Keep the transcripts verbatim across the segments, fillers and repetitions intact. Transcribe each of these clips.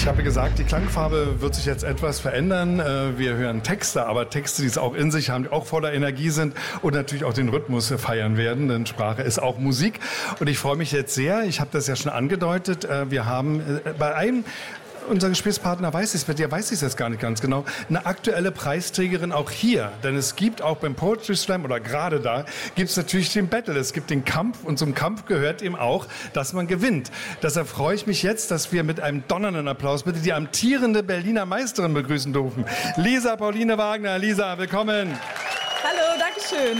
Ich habe gesagt, die Klangfarbe wird sich jetzt etwas verändern. Wir hören Texte, aber Texte, die es auch in sich haben, die auch voller Energie sind und natürlich auch den Rhythmus feiern werden, denn Sprache ist auch Musik. Und ich freue mich jetzt sehr, ich habe das ja schon angedeutet, wir haben bei einem unser Gesprächspartner weiß es, der weiß es jetzt gar nicht ganz genau, eine aktuelle Preisträgerin auch hier. Denn es gibt auch beim Poetry Slam oder gerade da gibt es natürlich den Battle. Es gibt den Kampf und zum Kampf gehört eben auch, dass man gewinnt. Deshalb freue ich mich jetzt, dass wir mit einem donnernden Applaus bitte die amtierende Berliner Meisterin begrüßen dürfen. Lisa Pauline Wagner. Lisa, willkommen. Hallo, danke schön.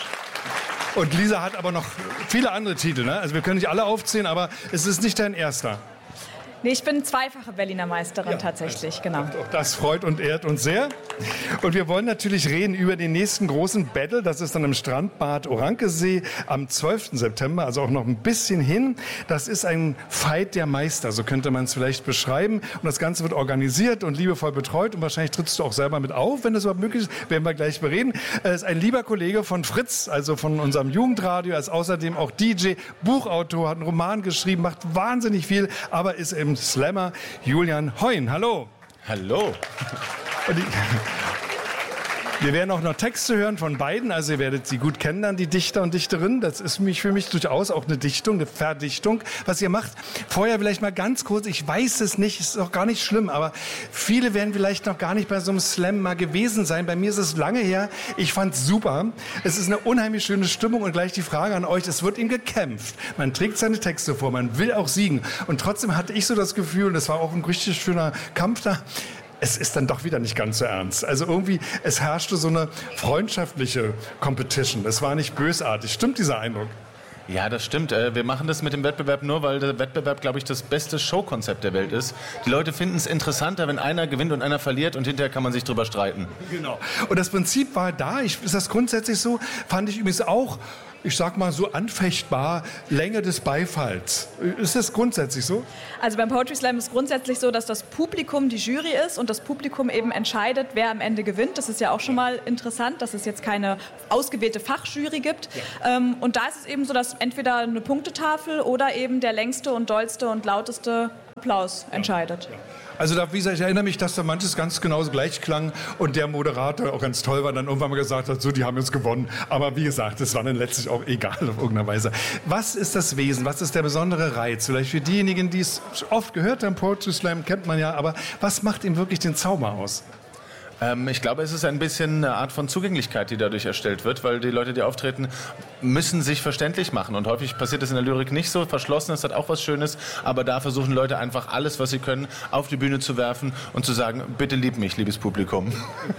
Und Lisa hat aber noch viele andere Titel, ne? Also wir können nicht alle aufzählen, aber es ist nicht dein erster. Nee, ich bin zweifache Berliner Meisterin, ja, tatsächlich, also, genau. Auch das freut und ehrt uns sehr. Und wir wollen natürlich reden über den nächsten großen Battle. Das ist dann im Strandbad Orankesee am zwölften September, also auch noch ein bisschen hin. Das ist ein Fight der Meister, so könnte man es vielleicht beschreiben. Und das Ganze wird organisiert und liebevoll betreut. Und wahrscheinlich trittst du auch selber mit auf, wenn das überhaupt möglich ist. Werden wir gleich bereden. Er ist ein lieber Kollege von Fritz, also von unserem Jugendradio. Er ist außerdem auch D J, Buchautor, hat einen Roman geschrieben, macht wahnsinnig viel, aber ist im Slammer Julian Heun. Hallo. Hallo. Und die, wir werden auch noch Texte hören von beiden, also ihr werdet sie gut kennen, dann die Dichter und Dichterinnen. Das ist mich, für mich durchaus auch eine Dichtung, eine Verdichtung, was ihr macht. Vorher vielleicht mal ganz kurz, ich weiß es nicht, ist auch gar nicht schlimm, aber viele werden vielleicht noch gar nicht bei so einem Slam mal gewesen sein. Bei mir ist es lange her, ich fand's super. Es ist eine unheimlich schöne Stimmung und gleich die Frage an euch, es wird ihm gekämpft. Man trägt seine Texte vor, man will auch siegen. Und trotzdem hatte ich so das Gefühl, und das war auch ein richtig schöner Kampf da, es ist dann doch wieder nicht ganz so ernst. Also irgendwie, es herrschte so eine freundschaftliche Competition. Es war nicht bösartig. Stimmt dieser Eindruck? Ja, das stimmt. Wir machen das mit dem Wettbewerb nur, weil der Wettbewerb, glaube ich, das beste Showkonzept der Welt ist. Die Leute finden es interessanter, wenn einer gewinnt und einer verliert und hinterher kann man sich drüber streiten. Genau. Und das Prinzip war da. Ich, ist das grundsätzlich so? Fand ich übrigens auch, ich sag mal so anfechtbar, Länge des Beifalls. Ist das grundsätzlich so? Also beim Poetry Slam ist es grundsätzlich so, dass das Publikum die Jury ist und das Publikum eben entscheidet, wer am Ende gewinnt. Das ist ja auch schon mal interessant, dass es jetzt keine ausgewählte Fachjury gibt. Ja. Ähm, und da ist es eben so, dass entweder eine Punktetafel oder eben der längste und dollste und lauteste Applaus entscheidet. Ja. Ja. Also da, wie gesagt, ich erinnere mich, dass da manches ganz genauso gleich klang und der Moderator auch ganz toll war, dann irgendwann mal gesagt hat, so, die haben jetzt gewonnen. Aber wie gesagt, es war dann letztlich auch egal auf irgendeine Weise. Was ist das Wesen? Was ist der besondere Reiz? Vielleicht für diejenigen, die es oft gehört haben, Poetry Slam kennt man ja, aber was macht ihm wirklich den Zauber aus? Ähm, ich glaube, es ist ein bisschen eine Art von Zugänglichkeit, die dadurch erstellt wird, weil die Leute, die auftreten, müssen sich verständlich machen. Und häufig passiert es in der Lyrik nicht so. Verschlossen, das hat auch was Schönes. Aber da versuchen Leute einfach alles, was sie können, auf die Bühne zu werfen und zu sagen, bitte lieb mich, liebes Publikum.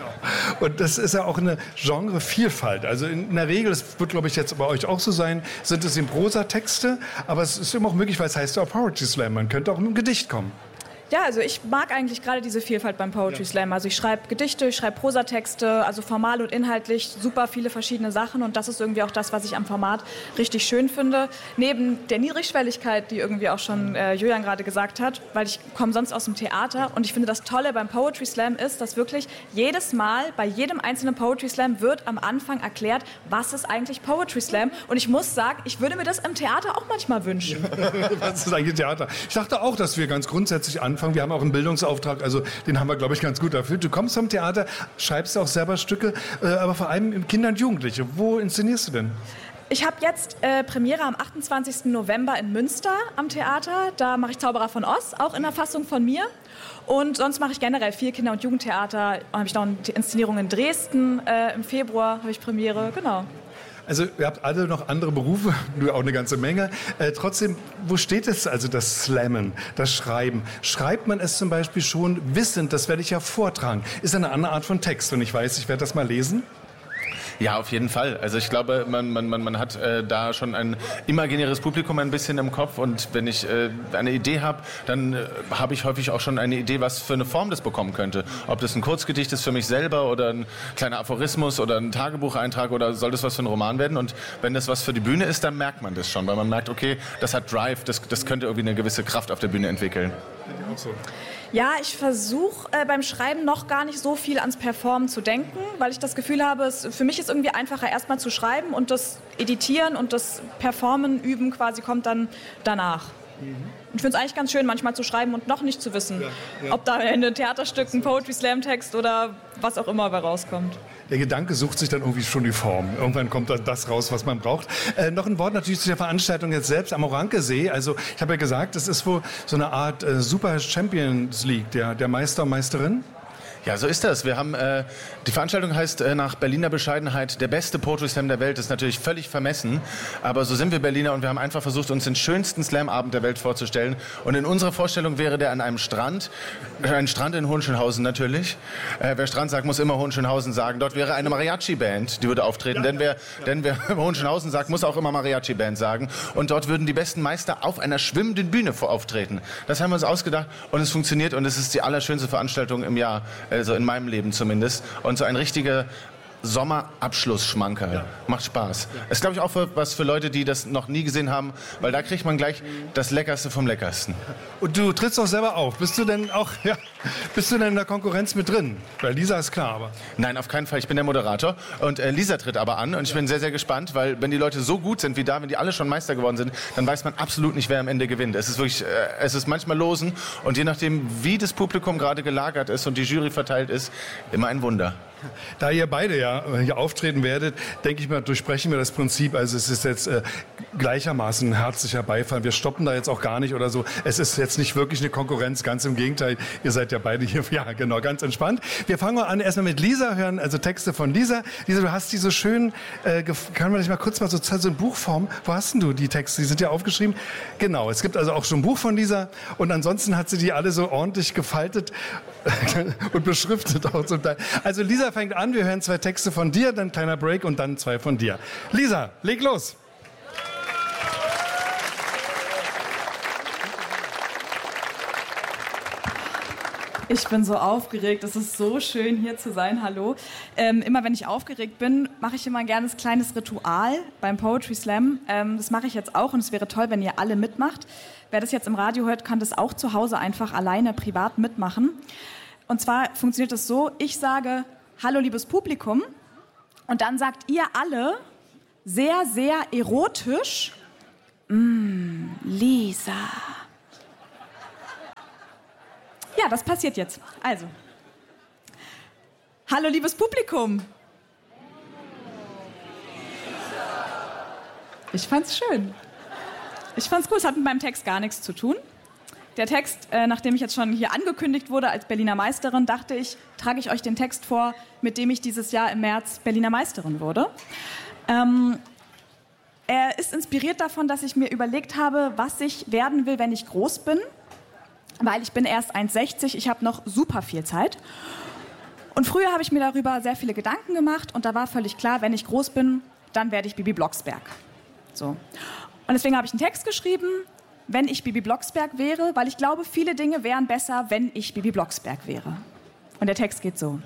Und das ist ja auch eine Genrevielfalt. Also in der Regel, das wird, glaube ich, jetzt bei euch auch so sein, sind es in Prosatexte. Aber es ist immer auch möglich, weil es heißt ja auch Poetry Slam. Man könnte auch mit einem Gedicht kommen. Ja, also ich mag eigentlich gerade diese Vielfalt beim Poetry Slam. Also ich schreibe Gedichte, ich schreibe Prosatexte, also formal und inhaltlich super viele verschiedene Sachen und das ist irgendwie auch das, was ich am Format richtig schön finde. Neben der Niedrigschwelligkeit, die irgendwie auch schon äh, Julian gerade gesagt hat, weil ich komme sonst aus dem Theater und ich finde das Tolle beim Poetry Slam ist, dass wirklich jedes Mal bei jedem einzelnen Poetry Slam wird am Anfang erklärt, was ist eigentlich Poetry Slam und ich muss sagen, ich würde mir das im Theater auch manchmal wünschen. Was ist eigentlich Theater? Ich dachte auch, dass wir ganz grundsätzlich anfangen. Wir haben auch einen Bildungsauftrag, also den haben wir, glaube ich, ganz gut erfüllt. Du kommst vom Theater, schreibst auch selber Stücke, äh, aber vor allem im Kinder und Jugendliche. Wo inszenierst du denn? Ich habe jetzt äh, Premiere am achtundzwanzigsten November in Münster am Theater. Da mache ich Zauberer von Oz, auch in der Fassung von mir. Und sonst mache ich generell viel Kinder- und Jugendtheater. Dann habe ich noch eine Inszenierung in Dresden. Äh, Im Februar habe ich Premiere, genau. Also ihr habt alle noch andere Berufe, du auch eine ganze Menge. Äh, trotzdem, wo steht es also das Slammen, das Schreiben? Schreibt man es zum Beispiel schon wissend, das werde ich ja vortragen. Ist eine andere Art von Text und ich weiß, ich werde das mal lesen. Ja, auf jeden Fall. Also ich glaube, man, man, man, man hat äh, da schon ein imaginäres Publikum ein bisschen im Kopf und wenn ich äh, eine Idee habe, dann äh, habe ich häufig auch schon eine Idee, was für eine Form das bekommen könnte. Ob das ein Kurzgedicht ist für mich selber oder ein kleiner Aphorismus oder ein Tagebucheintrag oder soll das was für ein Roman werden? Und wenn das was für die Bühne ist, dann merkt man das schon, weil man merkt, okay, das hat Drive, das, das könnte irgendwie eine gewisse Kraft auf der Bühne entwickeln. Ja, ich versuche äh, beim Schreiben noch gar nicht so viel ans Performen zu denken, weil ich das Gefühl habe, es, für mich ist irgendwie einfacher erstmal zu schreiben und das Editieren und das Performen, Üben quasi kommt dann danach. Ich finde es eigentlich ganz schön, manchmal zu schreiben und noch nicht zu wissen, ja, ja. ob da in ein Theaterstück, ein Poetry Slam Text oder was auch immer bei rauskommt. Der Gedanke sucht sich dann irgendwie schon die Form. Irgendwann kommt dann das raus, was man braucht. Äh, noch ein Wort natürlich zu der Veranstaltung jetzt selbst am Orankesee. Also ich habe ja gesagt, es ist wohl so eine Art äh, Super Champions League der, der Meister und Meisterin. Ja, so ist das. Wir haben, äh, die Veranstaltung heißt äh, nach Berliner Bescheidenheit der beste Poetry Slam der Welt. Das ist natürlich völlig vermessen, aber so sind wir Berliner und wir haben einfach versucht, uns den schönsten Slam-Abend der Welt vorzustellen. Und in unserer Vorstellung wäre der an einem Strand, äh, ein Strand in Hohenschönhausen natürlich. Äh, wer Strand sagt, muss immer Hohenschönhausen sagen. Dort wäre eine Mariachi-Band, die würde auftreten, denn wer, denn wer Hohenschönhausen sagt, muss auch immer Mariachi-Band sagen. Und dort würden die besten Meister auf einer schwimmenden Bühne auftreten. Das haben wir uns ausgedacht und es funktioniert und es ist die allerschönste Veranstaltung im Jahr. Also in meinem Leben zumindest. Und so ein richtiger Sommerabschlussschmankerl. Ja. Macht Spaß. Ja. Ist, glaube ich, auch für, was für Leute, die das noch nie gesehen haben, weil da kriegt man gleich das Leckerste vom Leckersten. Und du trittst auch selber auf. Bist du denn auch, ja, bist du denn in der Konkurrenz mit drin? Weil Lisa ist klar, aber... Nein, auf keinen Fall. Ich bin der Moderator. Und äh, Lisa tritt aber an. Und ich bin sehr, sehr gespannt, weil wenn die Leute so gut sind wie da, wenn die alle schon Meister geworden sind, dann weiß man absolut nicht, wer am Ende gewinnt. Es ist wirklich, äh, es ist manchmal losen. Und je nachdem, wie das Publikum gerade gelagert ist und die Jury verteilt ist, immer ein Wunder. Da ihr beide ja hier auftreten werdet, denke ich mal, durchsprechen wir das Prinzip. Also es ist jetzt äh, gleichermaßen ein herzlicher Beifall. Wir stoppen da jetzt auch gar nicht oder so. Es ist jetzt nicht wirklich eine Konkurrenz, ganz im Gegenteil. Ihr seid ja beide hier, ja genau, ganz entspannt. Wir fangen mal an, erstmal mit Lisa hören, also Texte von Lisa. Lisa, du hast die so schön, äh, kann man dich mal kurz mal so, so in Buchform, wo hast denn du die Texte? Die sind ja aufgeschrieben. Genau, es gibt also auch schon ein Buch von Lisa und ansonsten hat sie die alle so ordentlich gefaltet und beschriftet auch zum Teil. Also Lisa fängt an, wir hören zwei Texte von dir, dann ein kleiner Break und dann zwei von dir. Lisa, leg los! Ich bin so aufgeregt, es ist so schön hier zu sein, hallo. Ähm, immer wenn ich aufgeregt bin, mache ich immer ein kleines, kleines Ritual beim Poetry Slam. Ähm, das mache ich jetzt auch und es wäre toll, wenn ihr alle mitmacht. Wer das jetzt im Radio hört, kann das auch zu Hause einfach alleine privat mitmachen. Und zwar funktioniert das so, ich sage, hallo liebes Publikum und dann sagt ihr alle sehr, sehr erotisch, mm, Lisa. Ja, das passiert jetzt. Also, hallo liebes Publikum. Ich fand's schön. Ich fand's gut, es hat mit meinem Text gar nichts zu tun. Der Text, äh, nachdem ich jetzt schon hier angekündigt wurde als Berliner Meisterin, dachte ich, trage ich euch den Text vor, mit dem ich dieses Jahr im März Berliner Meisterin wurde. Ähm, er ist inspiriert davon, dass ich mir überlegt habe, was ich werden will, wenn ich groß bin. Weil ich bin erst eins sechzig, ich habe noch super viel Zeit. Und früher habe ich mir darüber sehr viele Gedanken gemacht und da war völlig klar, wenn ich groß bin, dann werde ich Bibi Blocksberg. So. Und deswegen habe ich einen Text geschrieben, wenn ich Bibi Blocksberg wäre, weil ich glaube, viele Dinge wären besser, wenn ich Bibi Blocksberg wäre. Und der Text geht so.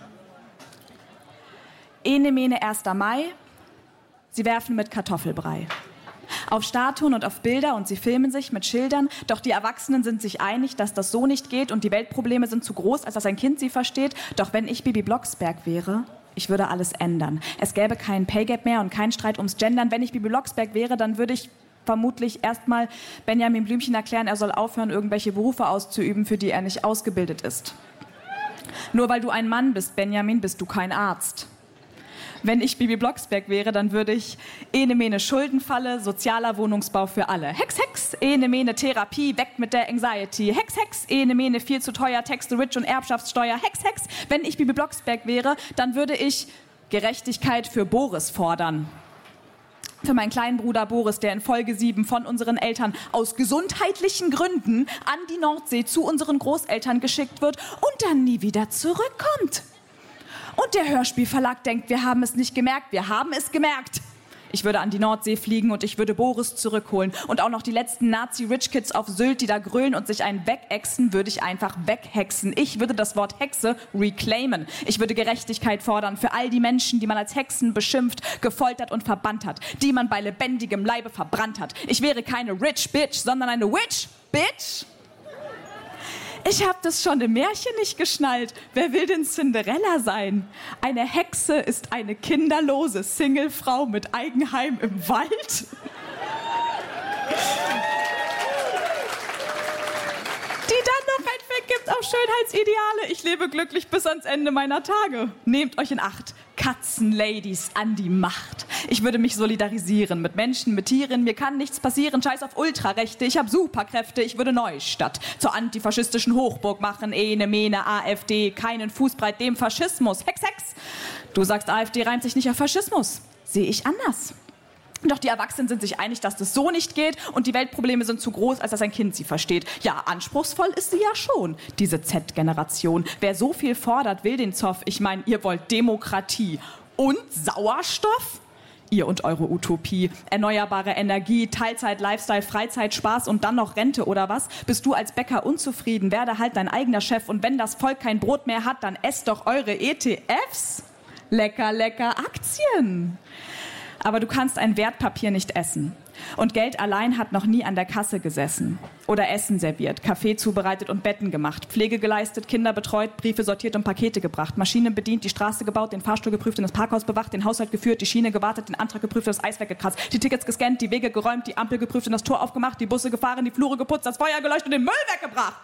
Ene mene erster Mai, sie werfen mit Kartoffelbrei. Auf Statuen und auf Bilder und sie filmen sich mit Schildern, doch die Erwachsenen sind sich einig, dass das so nicht geht und die Weltprobleme sind zu groß, als dass ein Kind sie versteht. Doch wenn ich Bibi Blocksberg wäre, ich würde alles ändern. Es gäbe keinen Pay Gap mehr und keinen Streit ums Gendern. Wenn ich Bibi Blocksberg wäre, dann würde ich vermutlich erstmal Benjamin Blümchen erklären, er soll aufhören, irgendwelche Berufe auszuüben, für die er nicht ausgebildet ist. Nur weil du ein Mann bist, Benjamin, bist du kein Arzt. Wenn ich Bibi Blocksberg wäre, dann würde ich ene mene Schuldenfalle, sozialer Wohnungsbau für alle. Hex, Hex, ene mene Therapie, weg mit der Anxiety. Hex, Hex, ene mene viel zu teuer, Texte Rich und Erbschaftssteuer. Hex, Hex, wenn ich Bibi Blocksberg wäre, dann würde ich Gerechtigkeit für Boris fordern. Für meinen kleinen Bruder Boris, der in Folge sieben von unseren Eltern aus gesundheitlichen Gründen an die Nordsee zu unseren Großeltern geschickt wird und dann nie wieder zurückkommt. Und der Hörspielverlag denkt, wir haben es nicht gemerkt. Wir haben es gemerkt. Ich würde an die Nordsee fliegen und ich würde Boris zurückholen. Und auch noch die letzten Nazi-Rich-Kids auf Sylt, die da grölen und sich einen wegexen, würde ich einfach weghexen. Ich würde das Wort Hexe reclaimen. Ich würde Gerechtigkeit fordern für all die Menschen, die man als Hexen beschimpft, gefoltert und verbannt hat. Die man bei lebendigem Leibe verbrannt hat. Ich wäre keine Rich Bitch, sondern eine Witch Bitch. Ich hab das schon im Märchen nicht geschnallt. Wer will denn Cinderella sein? Eine Hexe ist eine kinderlose Singlefrau mit Eigenheim im Wald. die dann noch ein Fick gibt auf Schönheitsideale. Ich lebe glücklich bis ans Ende meiner Tage. Nehmt euch in Acht. Katzenladies an die Macht. Ich würde mich solidarisieren mit Menschen, mit Tieren. Mir kann nichts passieren. Scheiß auf Ultrarechte. Ich habe Superkräfte. Ich würde Neustadt zur antifaschistischen Hochburg machen. Ene, Mene, AfD. Keinen Fußbreit dem Faschismus. Hex, Hex. Du sagst, AfD reimt sich nicht auf Faschismus. Sehe ich anders. Doch die Erwachsenen sind sich einig, dass das so nicht geht und die Weltprobleme sind zu groß, als dass ein Kind sie versteht. Ja, anspruchsvoll ist sie ja schon, diese Z-Generation. Wer so viel fordert, will den Zoff. Ich meine, ihr wollt Demokratie und Sauerstoff? Ihr und eure Utopie. Erneuerbare Energie, Teilzeit, Lifestyle, Freizeit, Spaß und dann noch Rente oder was? Bist du als Bäcker unzufrieden? Werde halt dein eigener Chef und wenn das Volk kein Brot mehr hat, dann esst doch eure E T Fs. Lecker, lecker Aktien. Aber du kannst ein Wertpapier nicht essen. Und Geld allein hat noch nie an der Kasse gesessen. Oder Essen serviert, Kaffee zubereitet und Betten gemacht, Pflege geleistet, Kinder betreut, Briefe sortiert und Pakete gebracht, Maschinen bedient, die Straße gebaut, den Fahrstuhl geprüft und das Parkhaus bewacht, den Haushalt geführt, die Schiene gewartet, den Antrag geprüft und das Eis weggekratzt, die Tickets gescannt, die Wege geräumt, die Ampel geprüft und das Tor aufgemacht, die Busse gefahren, die Flure geputzt, das Feuer gelöscht und den Müll weggebracht.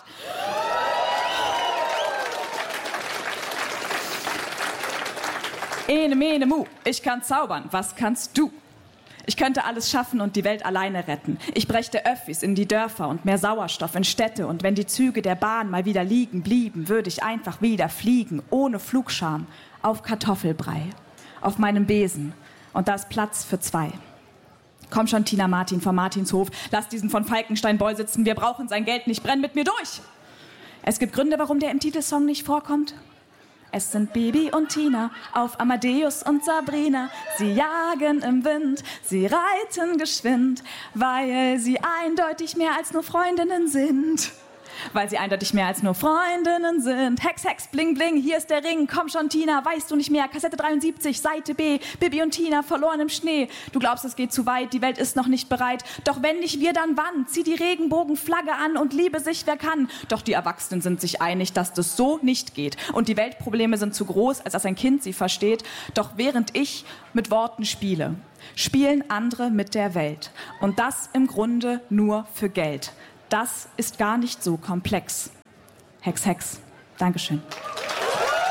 Ene, mene, mu, ich kann zaubern, was kannst du? Ich könnte alles schaffen und die Welt alleine retten. Ich brächte Öffis in die Dörfer und mehr Sauerstoff in Städte. Und wenn die Züge der Bahn mal wieder liegen blieben, würde ich einfach wieder fliegen, ohne Flugscham, auf Kartoffelbrei, auf meinem Besen. Und da ist Platz für zwei. Komm schon, Tina Martin vom Martinshof, lass diesen von Falkenstein Boy sitzen, wir brauchen sein Geld nicht, brenn mit mir durch. Es gibt Gründe, warum der im Titelsong nicht vorkommt. Es sind Bibi und Tina auf Amadeus und Sabrina. Sie jagen im Wind, sie reiten geschwind, weil sie eindeutig mehr als nur Freundinnen sind. Weil sie eindeutig mehr als nur Freundinnen sind. Hex, Hex, Bling, Bling, hier ist der Ring. Komm schon, Tina, weißt du nicht mehr? Kassette dreiundsiebzig, Seite B. Bibi und Tina, verloren im Schnee. Du glaubst, es geht zu weit, die Welt ist noch nicht bereit. Doch wenn nicht wir, dann wann? Zieh die Regenbogenflagge an und liebe sich, wer kann. Doch die Erwachsenen sind sich einig, dass das so nicht geht. Und die Weltprobleme sind zu groß, als dass ein Kind sie versteht. Doch während ich mit Worten spiele, spielen andere mit der Welt. Und das im Grunde nur für Geld. Das ist gar nicht so komplex. Hex, Hex. Dankeschön.